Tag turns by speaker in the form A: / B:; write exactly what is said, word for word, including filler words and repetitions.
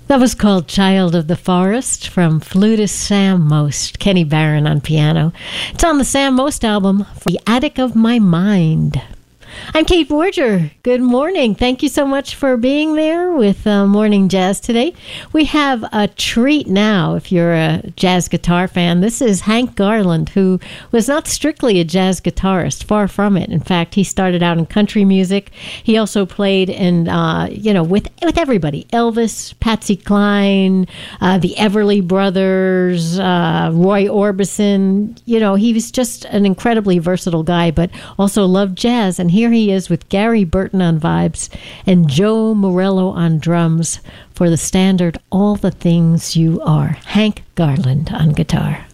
A: That was called Child of the Forest from flutist Sam Most, Kenny Barron on piano. It's on the Sam Most album, The Attic of My Mind. I'm Kate Borger. Good morning. Thank you so much for being there with uh, Morning Jazz today. We have a treat now if you're a jazz guitar fan. This is Hank Garland, who was not strictly a jazz guitarist, far from it. In fact, he started out in country music. He also played in, uh, you know, with with everybody. Elvis, Patsy Cline, uh, the Everly Brothers, uh, Roy Orbison. You know, he was just an incredibly versatile guy, but also loved jazz. And here he is with Gary Burton on vibes and Joe Morello on drums for the standard All the Things You Are. Hank Garland on guitar.